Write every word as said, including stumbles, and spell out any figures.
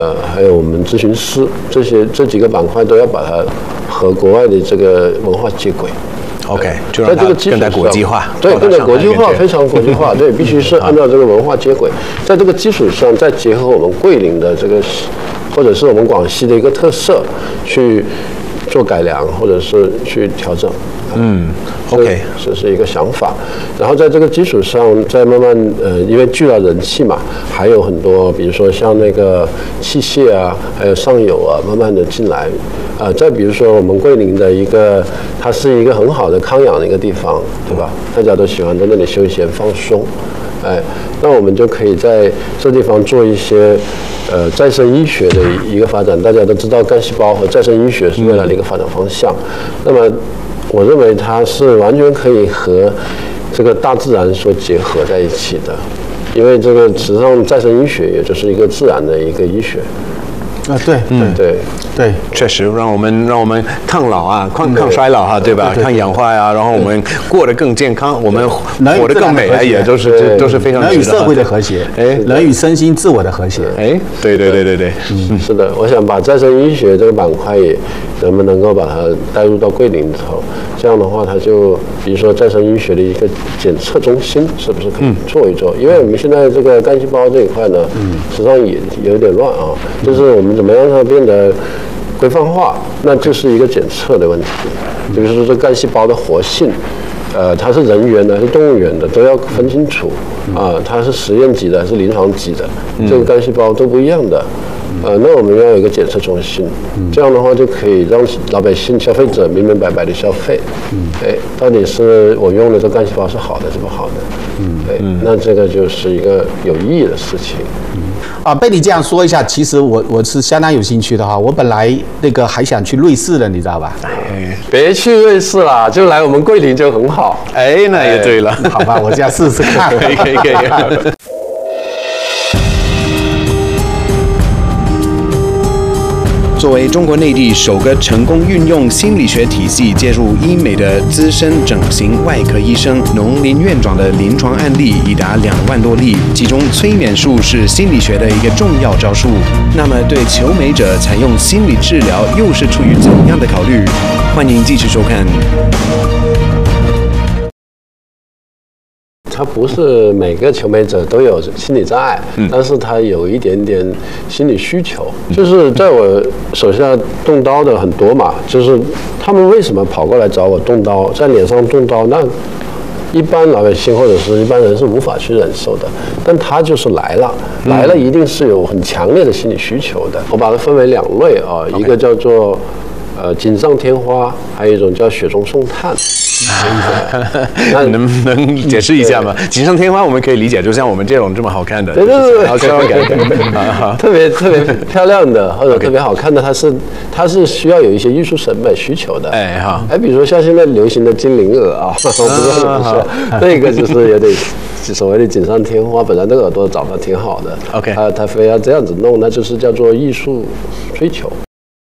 呃，还有我们咨询师这些这几个板块都要把它和国外的这个文化接轨。 OK， 就让它更加国际化， 对，更加国际化，非常国际化，对，必须是按照这个文化接轨，在这个基础上再结合我们桂林的这个，或者是我们广西的一个特色去做改良，或者是去调整。 嗯 ，OK， 这是一个想法，然后在这个基础上再慢慢呃，因为聚了人气嘛，还有很多，比如说像那个器械啊，还有上游啊，慢慢的进来，啊、呃，再比如说我们桂林的一个，它是一个很好的康养的一个地方，对吧？大家都喜欢在那里休闲放松，哎，那我们就可以在这地方做一些呃再生医学的一个发展。大家都知道干细胞和再生医学是未来的一个发展方向，那么。我认为它是完全可以和这个大自然所结合在一起的，因为这个实际上再生医学也就是一个自然的一个医学。 啊，对，嗯， 对对， 确实让我们让我们抗老啊，抗抗衰老哈，对吧？抗氧化呀，然后我们过得更健康，我们活得更美啊，也都是都是非常人与社会的和谐，哎，人与身心自我的和谐， 哎，对对对对对， 嗯，是的，我想把再生医学这个板块也能不能够把它带入到桂林里头，这样的话，它就比如说再生医学的一个检测中心，是不是可以做一做？因为我们现在这个干细胞这一块呢，实际上也有点乱啊，就是我们怎么样让它变得规范化，那就是一个检测的问题。比如说这干细胞的活性，呃，它是人源的还是动物源的，都要分清楚啊。它是实验级的还是临床级的，这个干细胞都不一样的。呃，那我们要有一个检测中心，这样的话就可以让老百姓、消费者明明白白的消费。哎，到底是我用的这干细胞是好的是不好的？嗯，对，那这个就是一个有意义的事情。 啊，被你这样说一下，其实我我是相当有兴趣的哈。我本来那个还想去瑞士的，你知道吧？ 哎，别去瑞士啦，就来我们桂林就很好。 哎，那也对了， 好吧，我这样试试看。 可以可以可以。作为中国内地首个成功运用心理学体系介入医美的资深整形外科医生，农林院长的临床案例已达两万多例，其中催眠术是心理学的一个重要招数。那么，对求美者采用心理治疗又是出于怎样的考虑？欢迎继续收看。 他不是每个求美者都有心理障碍，嗯、但是他有一点点心理需求。就是在我手下动刀的很多嘛，就是他们为什么跑过来找我动刀，在脸上动刀，那一般老百姓或者是一般人是无法去忍受的，但他就是来了，来了一定是有很强烈的心理需求的。我把它分为两类啊， Okay. 一个叫做呃锦上添花，还有一种叫雪中送炭。 那能不能解释一下吗？锦上添花我们可以理解，就像我们这种这么好看的， 对对对， 好看感， 特别特别漂亮的或者特别好看的，它是它是需要有一些艺术审美需求的。哎哈，哎，比如说像现在流行的精灵耳啊，我不知道不是那个就是有点所谓的锦上添花，本来那个耳朵长得挺好的 ，OK， 啊，他非要这样子弄，那就是叫做艺术追求。